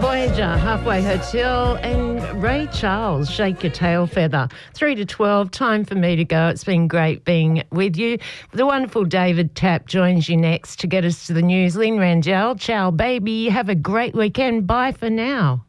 Voyager, Halfway Hotel, and Ray Charles, Shake Your Tail Feather. 3 to 12, time for me to go. It's been great being with you. The wonderful David Tapp joins you next to get us to the news. Lynn Rangel, ciao baby, have a great weekend. Bye for now.